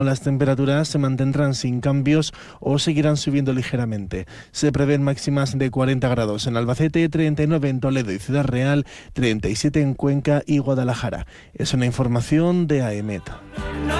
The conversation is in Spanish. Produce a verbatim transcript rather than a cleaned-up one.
Las temperaturas se mantendrán sin cambios o seguirán subiendo ligeramente. Se prevén máximas de cuarenta grados en Albacete, treinta y nueve en Toledo y Ciudad Real, treinta y siete en Cuenca y Guadalajara. Es una información de AEMET.